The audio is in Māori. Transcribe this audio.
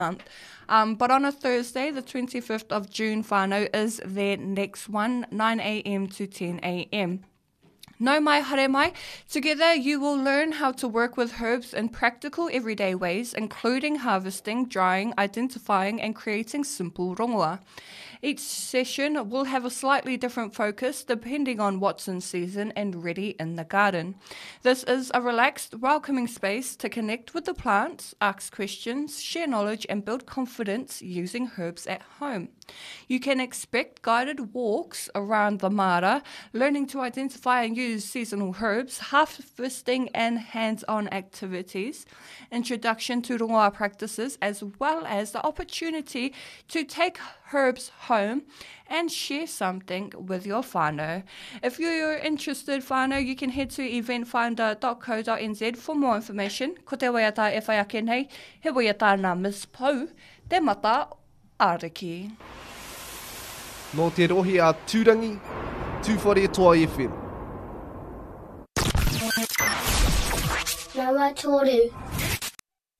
month. But on a Thursday, the 25th of June, whānau, is their next one, 9 a.m. to 10 a.m. No mai haere mai. Together you will learn how to work with herbs in practical everyday ways, including harvesting, drying, identifying and creating simple rongoa. Each session will have a slightly different focus depending on what's in season and ready in the garden. This is a relaxed, welcoming space to connect with the plants, ask questions, share knowledge and build confidence using herbs at home. You can expect guided walks around the mara, learning to identify and use seasonal herbs, harvesting and hands-on activities, introduction to rongoa practices, as well as the opportunity to take herbs home and share something with your whānau. If you're interested, whānau, you can head to eventfinder.co.nz for more information. Ko te waiata e whai ake nei, he waiata nā Ms. Pau, te mata ariki. Nō te rohi a Tūrangi, Tūwhare Toa FM. Rawa Toru.